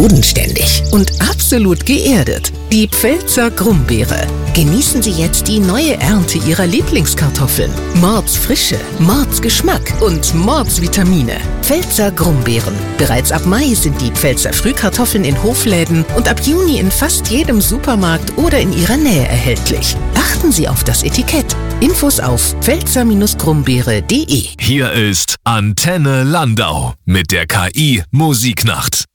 bodenständig und absolut geerdet. Die Pfälzer Grumbeere. Genießen Sie jetzt die neue Ernte Ihrer Lieblingskartoffeln. Mordsfrische, Mordsgeschmack und Mordsvitamine. Pfälzer Grumbeeren. Bereits ab Mai sind die Pfälzer Frühkartoffeln in Hofläden und ab Juni in fast jedem Supermarkt oder in Ihrer Nähe erhältlich. Achten Sie auf das Etikett. Infos auf pfälzer-grumbeere.de. Hier ist Antenne Landau mit der KI Musiknacht.